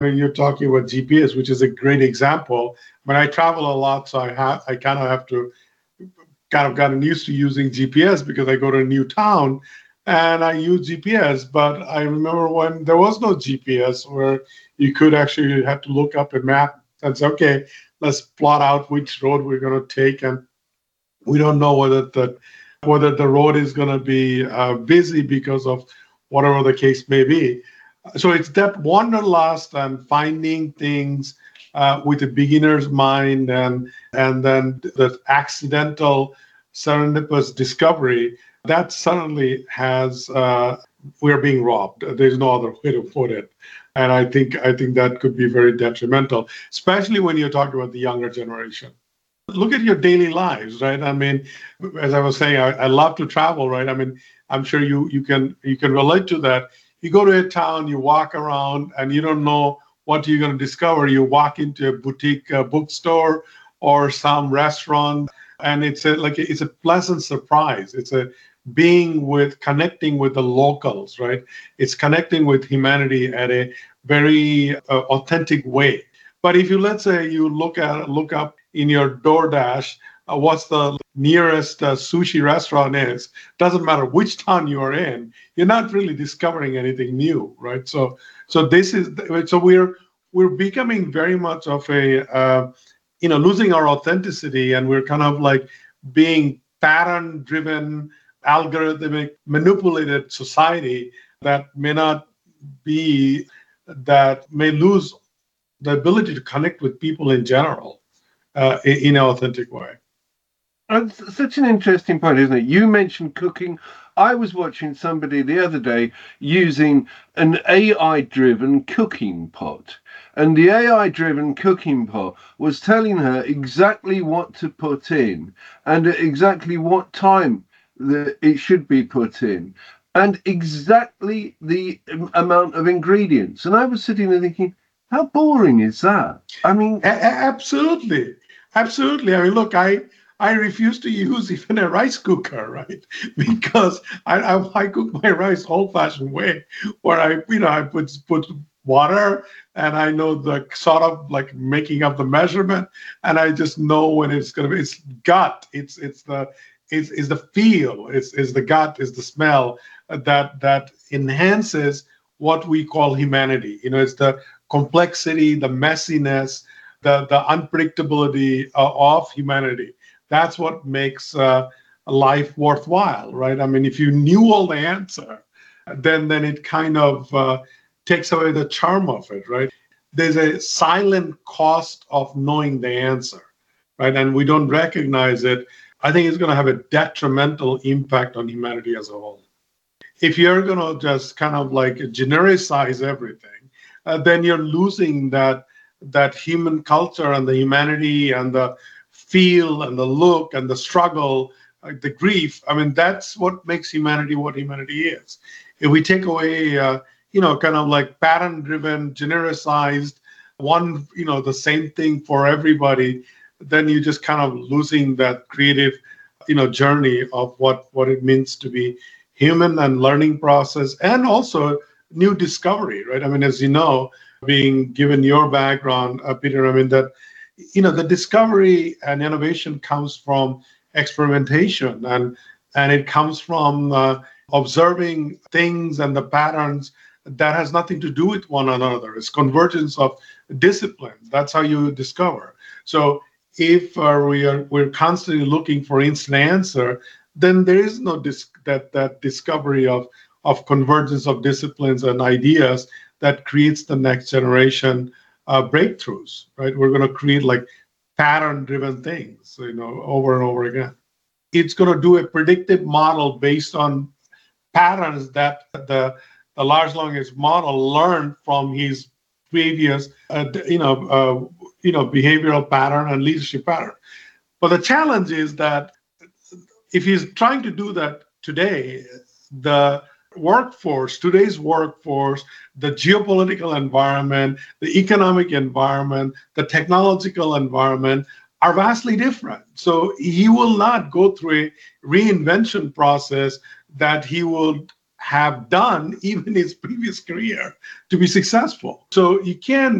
When you're talking about GPS, which is a great example, when I travel a lot, so I kind of have to kind of gotten used to using GPS because I go to a new town and I use GPS. But I remember when there was no GPS, where you could actually have to look up a map and say, okay, let's plot out which road we're going to take, and we don't know whether the road is going to be busy because of whatever the case may be. So it's that wanderlust and finding things with a beginner's mind, and then the accidental serendipitous discovery that suddenly has we're being robbed. There's no other way to put it. And I think that could be very detrimental, especially when you're talking about the younger generation. Look at your daily lives, right? I mean, as I was saying, I love to travel, right? I mean, I'm sure you can relate to that. You go to a town, you walk around, and you don't know what you're going to discover. You walk into a boutique bookstore or some restaurant, and it's a pleasant surprise. It's a connecting with the locals, right? It's connecting with humanity at a very authentic way. But if you, let's say, you look up in your DoorDash what's the nearest sushi restaurant is, doesn't matter which town you are in, you're not really discovering anything new, right? So we're becoming very much of a losing our authenticity, and we're kind of like being pattern driven, algorithmic, manipulated society that may lose the ability to connect with people in general in an authentic way. That's such an interesting point, isn't it? You mentioned cooking. I was watching somebody the other day using an AI-driven cooking pot. And the AI-driven cooking pot was telling her exactly what to put in and at exactly what time that it should be put in and exactly the amount of ingredients. And I was sitting there thinking, how boring is that? I mean... Absolutely. Absolutely. I mean, look, I refuse to use even a rice cooker, right? Because I cook my rice old-fashioned way, where I put water, and I know the sort of like making up the measurement, and I just know when it's gonna be. It's gut. It's the feel. It's the gut. It's the smell that enhances what we call humanity. It's the complexity, the messiness, the unpredictability of humanity. That's what makes life worthwhile, right? I mean, if you knew all the answer, then it kind of takes away the charm of it, right? There's a silent cost of knowing the answer, right? And we don't recognize it. I think it's going to have a detrimental impact on humanity as a whole. If you're going to just kind of like genericize everything, then you're losing that human culture and the humanity and the feel and the look and the struggle, the grief. I mean, that's what makes humanity what humanity is. If we take away, kind of like pattern-driven, genericized, the same thing for everybody, then you just kind of losing that creative, journey of what it means to be human and learning process, and also new discovery, right? I mean, as you know, being given your background, Peter, I mean, that the discovery and innovation comes from experimentation, and it comes from observing things and the patterns that has nothing to do with one another. It's convergence of disciplines. That's how you discover. So if we're constantly looking for instant answer, then there is no that discovery of convergence of disciplines and ideas that creates the next generation breakthroughs, right? We're going to create like pattern-driven things, over and over again. It's going to do a predictive model based on patterns that the large language model learned from his previous, behavioral pattern and leadership pattern. But the challenge is that if he's trying to do that today, today's workforce, the geopolitical environment, the economic environment, the technological environment are vastly different. So he will not go through a reinvention process that he will have done even in his previous career to be successful. So you can